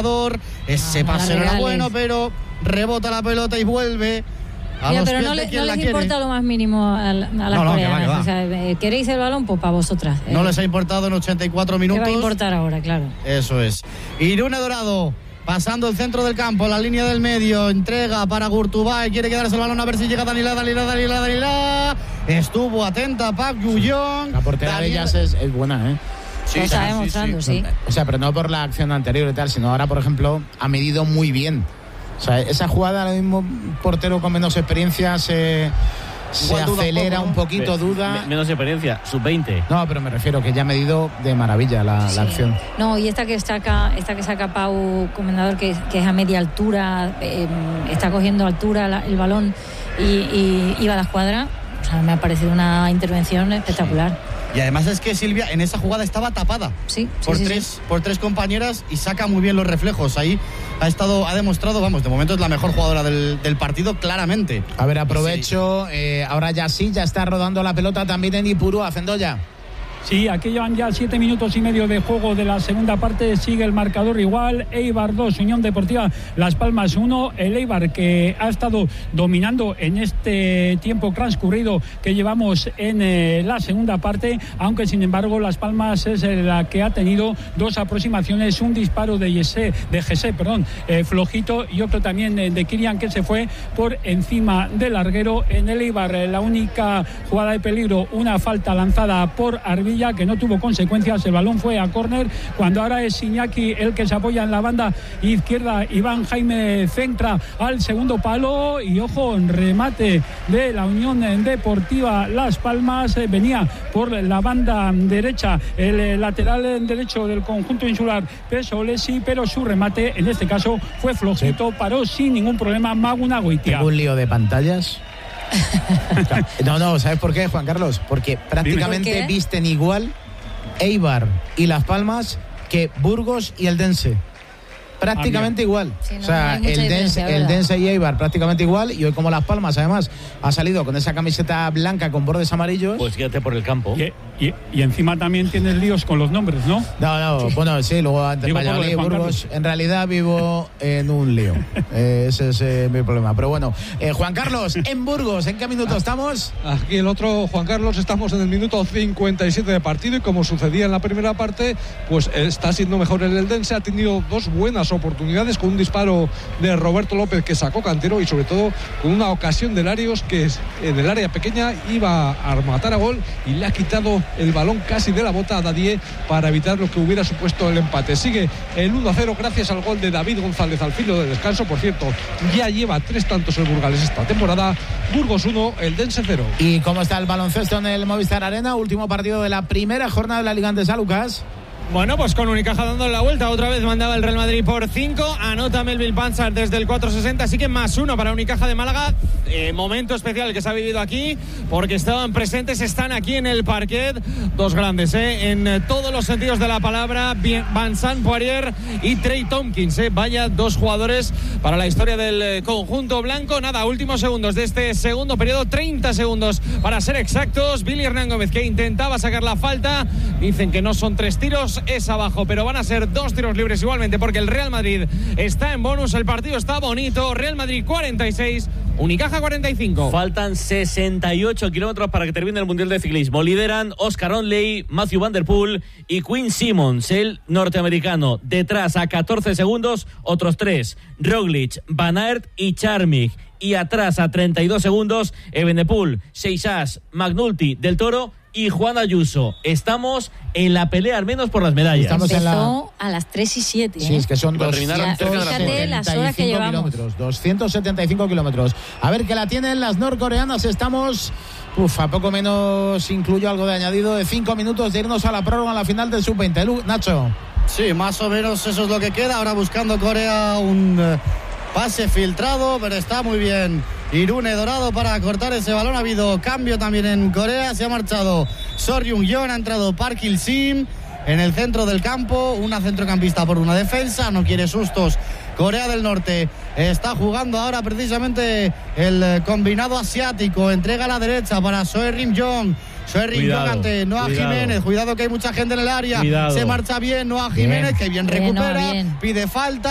marcador. Ese pase no era bueno, pero rebota la pelota y vuelve a los pero pies no de quien les la quiere. importa lo más mínimo a las coreanas. Que va. O sea, ¿queréis el balón? Pues para vosotras. No les ha importado en 84 minutos. ¿Qué va a importar ahora? Claro. Eso es. Irune Dorado, pasando el centro del campo, la línea del medio, entrega para Gurtubay, quiere quedarse el balón a ver si llega Danila. Estuvo atenta Park Yu-Yeon. La portera de ellas es buena, ¿eh? Sí, lo está demostrando, sí. O sea, pero no por la acción anterior y tal, sino ahora, por ejemplo, ha medido muy bien. O sea, esa jugada, ahora mismo, portero con menos experiencia se acelera un poquito, duda. Menos experiencia, sub-20. No, pero me refiero que ya ha medido de maravilla la acción. No, y esta que saca Pau Comendador, que es a media altura, está cogiendo altura el balón y va a la escuadra. O sea, me ha parecido una intervención espectacular. Y además es que Silvia en esa jugada estaba tapada por tres compañeras y saca muy bien los reflejos. Ahí ha demostrado, de momento es la mejor jugadora del partido, claramente. A ver, aprovecho, ahora ya está rodando la pelota también en Ipurúa, Zendoya. Sí, aquí llevan ya 7 minutos y medio de juego de la segunda parte. Sigue el marcador igual. Eibar 2, Unión Deportiva Las Palmas 1. El Eibar que ha estado dominando en este tiempo transcurrido que llevamos en la segunda parte, aunque sin embargo Las Palmas es la que ha tenido dos aproximaciones, un disparo de Gessé, flojito, y otro también de Kirian, que se fue por encima del larguero. En el Eibar la única jugada de peligro, una falta lanzada por Arbilla, que no tuvo consecuencias. El balón fue a córner, cuando ahora es Iñaki el que se apoya en la banda izquierda. Iván Jaime centra al segundo palo y ojo, remate de la Unión Deportiva Las Palmas. Venía por la banda derecha el lateral derecho del conjunto insular Pesolesi, pero su remate en este caso fue flojito, paró sin ningún problema Magunagoitia. ¿Tengo un lío de pantallas? No, ¿sabes por qué, Juan Carlos? Porque prácticamente visten igual Eibar y Las Palmas que Burgos y el Dense. Prácticamente igual. Sí, no, o sea, no el Dense y Eibar prácticamente igual. Y hoy, como Las Palmas, además, ha salido con esa camiseta blanca con bordes amarillos. Pues quédate por el campo. Y encima también tienes líos con los nombres, ¿no? No, sí. Bueno, sí, luego antes Valladolid y Burgos. En realidad vivo en un lío. Ese es mi problema. Pero bueno, Juan Carlos, en Burgos, ¿en qué minuto estamos? Aquí el otro, Juan Carlos, estamos en el minuto 57 de partido, y como sucedía en la primera parte, pues está siendo mejor el Eldense. Ha tenido dos buenas oportunidades, con un disparo de Roberto López que sacó Cantero, y sobre todo con una ocasión de Larios que en el área pequeña iba a matar a gol y le ha quitado el balón casi de la bota a Dadié para evitar lo que hubiera supuesto el empate. Sigue el 1-0 gracias al gol de David González al filo de descanso. Por cierto, ya lleva 3 tantos el Burgales esta temporada. Burgos 1, Eldense 0. ¿Y cómo está el baloncesto en el Movistar Arena? Último partido de la primera jornada de la Liga Andesa, Lucas. Bueno, pues con Unicaja dándole la vuelta, otra vez mandaba el Real Madrid por 5, anota Melville Panzar desde el 4.60, así que +1 para Unicaja de Málaga. Momento especial que se ha vivido aquí, porque estaban presentes, están aquí en el parquet, dos grandes, en todos los sentidos de la palabra, Vincent Poirier y Trey Tompkins, vaya dos jugadores para la historia del conjunto blanco. Nada, últimos segundos de este segundo periodo, 30 segundos para ser exactos. Billy Hernán Gómez, que intentaba sacar la falta, dicen que no son 3 tiros, es abajo, pero van a ser 2 tiros libres igualmente, porque el Real Madrid está en bonus. El partido está bonito. Real Madrid 46, Unicaja 45. Faltan 68 kilómetros para que termine el Mundial de Ciclismo. Lideran Oscar Onley, Matthew Van Der Poel y Quinn Simmons, el norteamericano. Detrás, a 14 segundos, otros 3, Roglic, Van Aert y Charmig. Y atrás, a 32 segundos, Evenepoel, Seixas, McNulty, Del Toro y Juan Ayuso. Estamos en la pelea, al menos por las medallas. Empezó a las 3:07. Sí, es que son 275 kilómetros. 275 kilómetros. A ver, que la tienen las norcoreanas. Estamos, a poco menos, incluyo algo de añadido, de 5 minutos de irnos a la prórroga, a la final del Sub-20. Nacho. Sí, más o menos eso es lo que queda. Ahora buscando Corea un pase filtrado, pero está muy bien Irune Dorado para cortar ese balón. Ha habido cambio también en Corea. Se ha marchado Sor Jung-yeon, ha entrado Park Il-sim en el centro del campo. Una centrocampista por una defensa. No quiere sustos Corea del Norte. Está jugando ahora precisamente el combinado asiático. Entrega a la derecha para Soe Rim-jong. Soe Rim-jong ante Noah Jiménez. Cuidado que hay mucha gente en el área. Se marcha bien Noah Jiménez, que bien recupera. Pide falta.